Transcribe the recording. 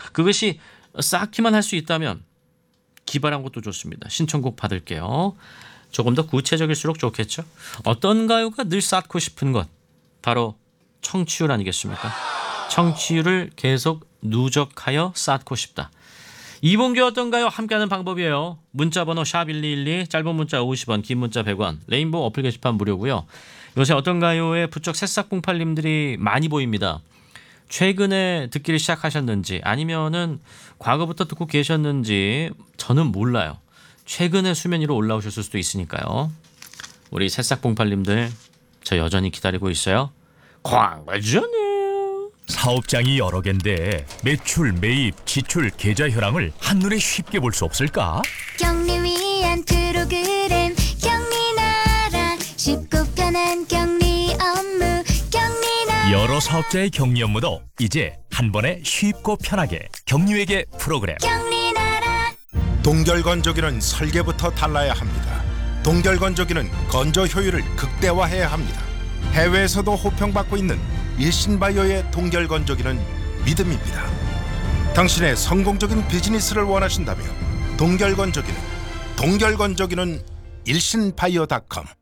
그것이 쌓기만 할 수 있다면 기발한 것도 좋습니다. 신청곡 받을게요. 조금 더 구체적일수록 좋겠죠. 어떤 가요가 늘 쌓고 싶은 것, 바로 청취율 아니겠습니까? 청취율을 계속 누적하여 쌓고 싶다. 이봉규 어떤가요? 함께하는 방법이에요. 문자번호 샵1212, 짧은 문자 50원, 긴 문자 100원, 레인보우 어플 게시판 무료고요. 요새 어떤가요에 부쩍 새싹08님들이 많이 보입니다. 최근에 듣기를 시작하셨는지 아니면은 과거부터 듣고 계셨는지 저는 몰라요. 최근에 수면 위로 올라오셨을 수도 있으니까요. 우리 새싹08님들 저 여전히 기다리고 있어요. 광고주님. 사업장이 여러 개인데 매출, 매입, 지출, 계좌 현황을 한눈에 쉽게 볼 수 없을까? 경리 위한 프로그램 경리나라 쉽고 편한 경리 업무 경리나라 여러 사업자의 격리 업무도 이제 한 번에 쉽고 편하게 경리회계 프로그램. 경리나라 동결건조기는 설계부터 달라야 합니다. 동결건조기는 건조 효율을 극대화해야 합니다. 해외에서도 호평받고 있는 일신바이오의 동결건조기는 믿음입니다. 당신의 성공적인 비즈니스를 원하신다면 동결건조기는 일신바이오.com